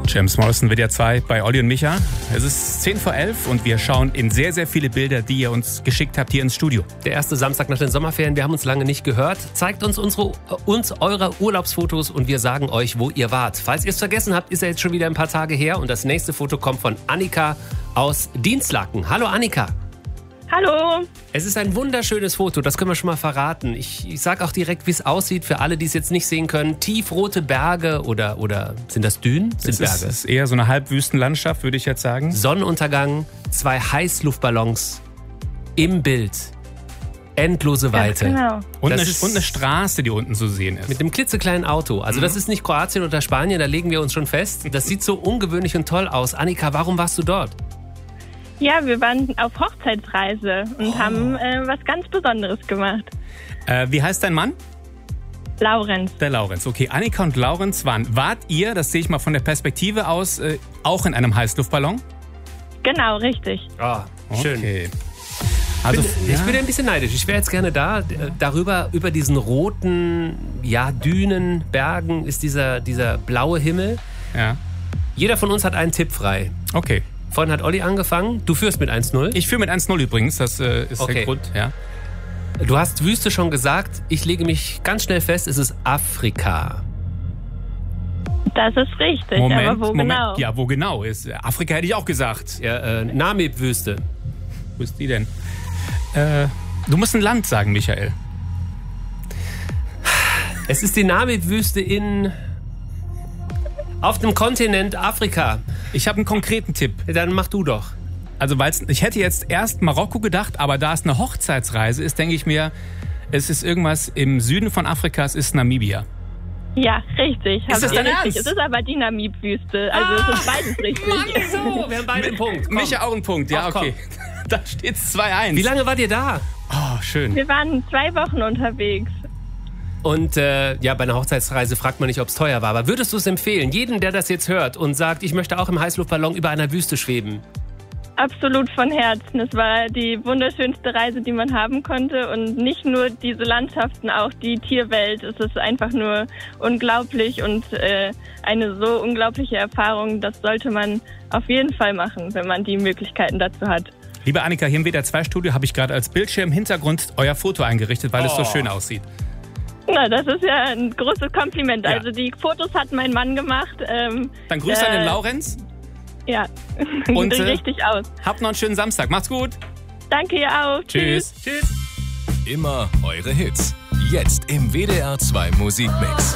James Morrison, WDR 2 bei Olli und Micha. Es ist 10:11 und wir schauen in sehr, sehr viele Bilder, die ihr uns geschickt habt hier ins Studio. Der erste Samstag nach den Sommerferien, wir haben uns lange nicht gehört. Zeigt uns eure Urlaubsfotos und wir sagen euch, wo ihr wart. Falls ihr es vergessen habt, ist er jetzt schon wieder ein paar Tage her und das nächste Foto kommt von Annika aus Dinslaken. Hallo Annika. Hallo. Es ist ein wunderschönes Foto, das können wir schon mal verraten. Ich sage auch direkt, wie es aussieht, für alle, die es jetzt nicht sehen können. Tiefrote Berge oder sind das Dünen? Sind Berge. Es ist eher so eine Halbwüstenlandschaft, würde ich jetzt sagen. Sonnenuntergang, 2 Heißluftballons im Bild. Endlose Weite. Genau. Und eine Straße, die unten zu sehen ist. Mit einem klitzekleinen Auto. Also das ist nicht Kroatien oder Spanien, da legen wir uns schon fest. Das sieht so ungewöhnlich und toll aus. Annika, warum warst du dort? Ja, wir waren auf Hochzeitsreise und haben was ganz Besonderes gemacht. Wie heißt dein Mann? Laurenz. Der Laurenz. Okay, Annika und Laurenz wart ihr, das sehe ich mal von der Perspektive aus, auch in einem Heißluftballon? Genau, richtig. Ah, schön. Okay. Ich bin ein bisschen neidisch. Ich wäre jetzt gerne da. Über diesen roten Dünen, Bergen ist dieser blaue Himmel. Ja. Jeder von uns hat einen Tipp frei. Okay. Vorhin hat Olli angefangen. Du führst mit 1-0. Ich führe mit 1-0 übrigens, das ist Okay. der Grund. Ja. Du hast Wüste schon gesagt. Ich lege mich ganz schnell fest, es ist Afrika. Das ist richtig, aber wo genau? Ja, wo genau ist? Afrika hätte ich auch gesagt. Ja, Namib-Wüste. Wo ist die denn? Du musst ein Land sagen, Michael. Es ist die Namib-Wüste auf dem Kontinent Afrika. Ich habe einen konkreten Tipp. Dann mach du doch. Also, ich hätte jetzt erst Marokko gedacht, aber da es eine Hochzeitsreise ist, denke ich mir, es ist irgendwas im Süden von Afrika, es ist Namibia. Ja, richtig. Ist das dein Ernst? Es ist aber die Namib-Wüste, also es ist beides richtig. Mann, so, wir haben beide einen Punkt. Komm. Micha auch einen Punkt, ja, Ach, komm. okay. Da steht's 2-1. Wie lange wart ihr da? Oh, schön. Wir waren 2 Wochen unterwegs. Und bei einer Hochzeitsreise fragt man nicht, ob es teuer war. Aber würdest du es empfehlen, jeden, der das jetzt hört und sagt, ich möchte auch im Heißluftballon über einer Wüste schweben? Absolut von Herzen. Es war die wunderschönste Reise, die man haben konnte. Und nicht nur diese Landschaften, auch die Tierwelt. Es ist einfach nur unglaublich und eine so unglaubliche Erfahrung. Das sollte man auf jeden Fall machen, wenn man die Möglichkeiten dazu hat. Liebe Annika, hier im WDR 2 Studio habe ich gerade als Bildschirmhintergrund euer Foto eingerichtet, weil es so schön aussieht. Na, das ist ja ein großes Kompliment. Ja. Also die Fotos hat mein Mann gemacht. Dann Grüße an den Laurenz. Ja, Und, sieht richtig aus. Habt noch einen schönen Samstag. Macht's gut. Danke, ihr auch. Tschüss. Tschüss. Immer eure Hits. Jetzt im WDR 2 Musikmix.